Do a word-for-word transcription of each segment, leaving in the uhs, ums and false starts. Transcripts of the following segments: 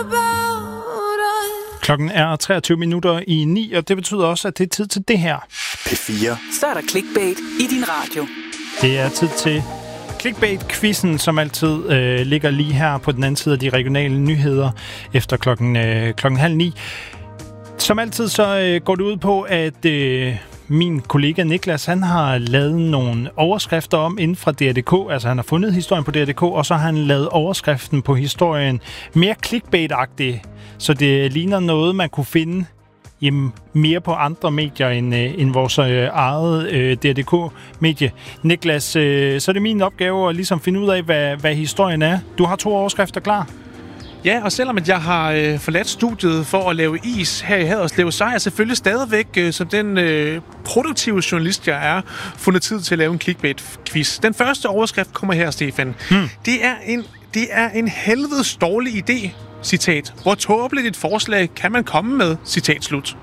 Klokken er treogtyve minutter i ni, og det betyder også, at det er tid til det her. P fire. Så er der clickbait i din radio. Det er tid til Clickbait-quizzen, som altid øh, ligger lige her på den anden side af de regionale nyheder efter klokken, øh, klokken halv ni. Som altid så øh, går det ud på, at øh, min kollega Niklas, han har lavet nogle overskrifter om inden fra D R D K. Altså han har fundet historien på D R D K, og så har han lavet overskriften på historien mere clickbait-agtig. Så det ligner noget, man kunne finde jamen, mere på andre medier end, øh, end vores øh, eget øh, D R D K-medie. Niklas, øh, så er det min opgave at ligesom finde ud af, hvad, hvad historien er. Du har to overskrifter klar. Ja, og selvom at jeg har øh, forladt studiet for at lave is her i Haderslev, så er jeg selvfølgelig stadigvæk, øh, som den øh, produktive journalist, jeg er, fundet tid til at lave en clickbait-quiz. Den første overskrift kommer her, Stefan. Hmm. Det er en, det er en helvedes dårlig idé, citat. Hvor tåbeligt et forslag kan man komme med, citat slut.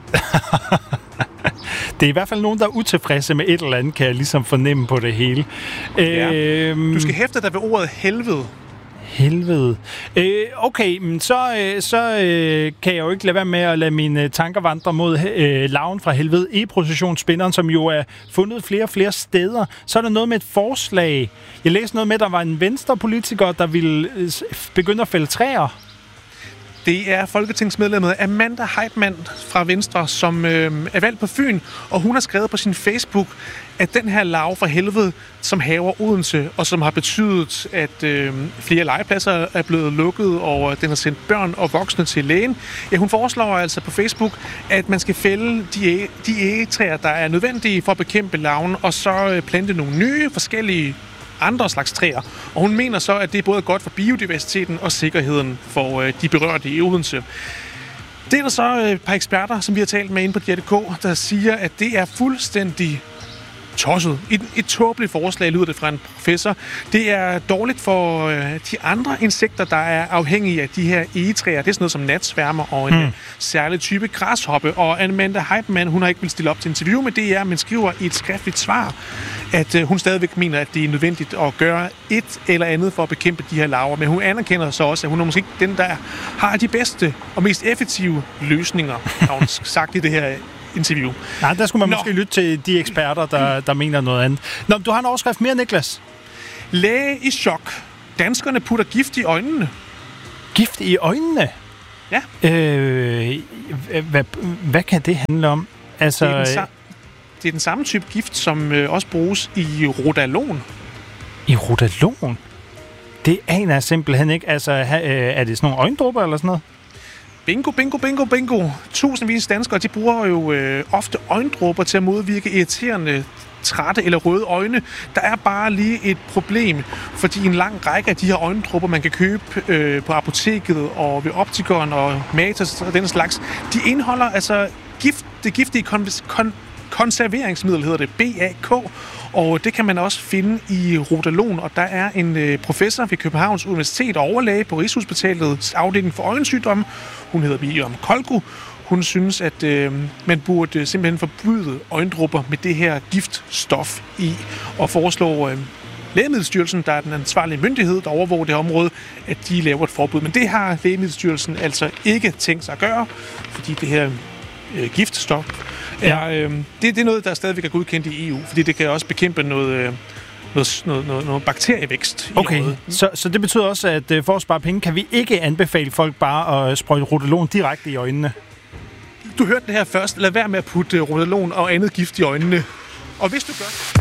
Det er i hvert fald nogen, der er utilfredse med et eller andet, kan jeg ligesom fornemme på det hele. Ja. Øhm... Du skal hæfte dig ved ordet helvede. Helvede. Øh, okay, men så, øh, så øh, kan jeg jo ikke lade være med at lade mine tanker vandre mod øh, Larven fra helvede, e-processionsspinderen, som jo er fundet flere og flere steder. Så er der noget med et forslag. Jeg læste noget med, at der var en venstrepolitiker, der ville øh, begynde at fælde træer. Det er folketingsmedlemmet Amanda Heitmann fra Venstre, som øh, er valgt på Fyn, og hun har skrevet på sin Facebook, at den her larve fra helvede, som haver Odense, og som har betydet, at øh, flere legepladser er blevet lukket, og den har sendt børn og voksne til lægen. Ja, hun foreslår altså på Facebook, at man skal fælde de, de egetræer, der er nødvendige for at bekæmpe larven, og så øh, plante nogle nye, forskellige andre slags træer. Og hun mener så, at det er både godt for biodiversiteten og sikkerheden for øh, de berørte i Odense. Det er der så et par eksperter, som vi har talt med inde på D R D K, der siger, at det er fuldstændig tosset. Et, et tåbeligt forslag, lyder det fra en professor. Det er dårligt for øh, de andre insekter, der er afhængige af de her egetræer. Det er sådan noget som natsværmer og en mm. særlig type græshoppe. Og Amanda Heitmann, hun har ikke vil stille op til interview med D R, men skriver i et skriftligt svar, at øh, hun stadigvæk mener, at det er nødvendigt at gøre et eller andet for at bekæmpe de her larver. Men hun anerkender så også, at hun er måske ikke den, der har de bedste og mest effektive løsninger, har hun sagt i det her interview. Nej, der skulle man Nå. måske lytte til de eksperter, der, der mener noget andet. Nå, du har en overskrift mere, Niklas. Læge i chok. Danskerne putter gift i øjnene. Gift i øjnene? Ja. Øh, hvad, hvad kan det handle om? Altså, det, er den sa- det er den samme type gift, som øh, også bruges i Rodalon. I Rodalon? Det aner jeg simpelthen ikke. Altså, ha, øh, er det sådan nogle øjendråber eller sådan noget? Bingo, bingo, bingo, bingo. Tusindvis danskere, de bruger jo øh, ofte øjendråber til at modvirke irriterende, trætte eller røde øjne. Der er bare lige et problem, fordi en lang række af de her øjendråber, man kan købe øh, på apoteket og ved optikeren og Matas og den slags, de indeholder altså gift, det giftige kon- kon- konserveringsmiddel, hedder det, B A K, og det kan man også finde i Rodalon, og der er en øh, professor ved Københavns Universitet og overlæge på Rigshospitalets afdeling for øjensygdomme. Hun hedder Miriam Kolku. Hun synes, at øh, man burde simpelthen forbyde øjendråber med det her giftstof i, og foreslår øh, Lægemiddelstyrelsen, der er den ansvarlige myndighed, der overvåger det område, at de laver et forbud. Men det har Lægemiddelstyrelsen altså ikke tænkt sig at gøre, fordi det her øh, giftstof er, øh, det, det er noget, der stadigvæk er godkendt i E U, fordi det kan også bekæmpe noget, øh, noget, noget, noget, noget bakterievækst. Okay, i så, så det betyder også, at øh, for at spare penge, kan vi ikke anbefale folk bare at sprøjte Rodalon direkte i øjnene? Du hørte det her først. Lad være med at putte Rodalon og andet gift i øjnene. Og hvis du gør...